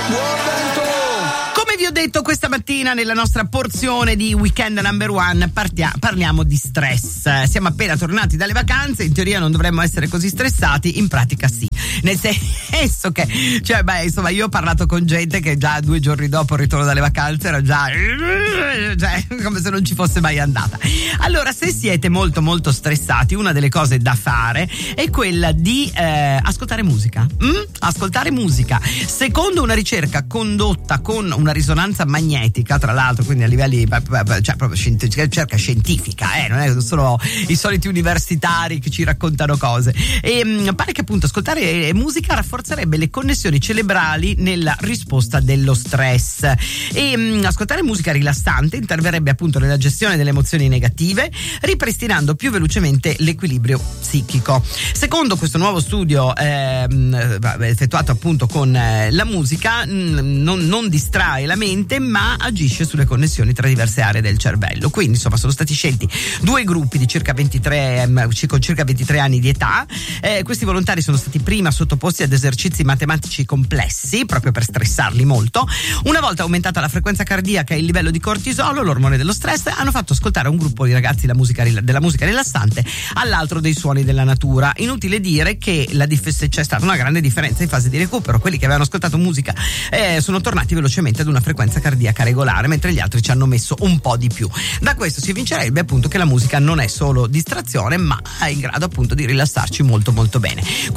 Come vi ho detto questa mattina nella nostra porzione di Weekend Number One parliamo di stress. Siamo appena tornati dalle vacanze, in teoria non dovremmo essere così stressati, in pratica sì. Nel senso che, insomma, io ho parlato con gente che già 2 giorni dopo il ritorno dalle vacanze era già come se non ci fosse mai andata. Allora, se siete molto molto stressati, una delle cose da fare è quella di ascoltare musica. Ascoltare musica. Secondo una ricerca condotta con una risonanza magnetica, tra l'altro, quindi a livelli proprio ricerca scientifica, non è solo i soliti universitari che ci raccontano cose. E pare che appunto ascoltare musica rafforzerebbe le connessioni cerebrali nella risposta dello stress. E ascoltare musica rilassante interverrebbe appunto nella gestione delle emozioni negative, ripristinando più velocemente l'equilibrio psichico. Secondo questo nuovo studio effettuato appunto con la musica, non distrae la mente, ma agisce sulle connessioni tra diverse aree del cervello. Quindi insomma sono stati scelti 2 gruppi di con circa 23 anni di età. Questi volontari sono stati prima sottoposti ad esercizi matematici complessi proprio per stressarli molto. Una volta aumentata la frequenza cardiaca e il livello di cortisolo, l'ormone dello stress, hanno fatto ascoltare a un gruppo di ragazzi della musica rilassante, all'altro dei suoni della natura. Inutile dire che c'è stata una grande differenza in fase di recupero. Quelli che avevano ascoltato musica sono tornati velocemente ad una frequenza cardiaca regolare, mentre gli altri ci hanno messo un po' di più. Da questo si evincerebbe appunto che la musica non è solo distrazione, ma è in grado appunto di rilassarci molto molto bene.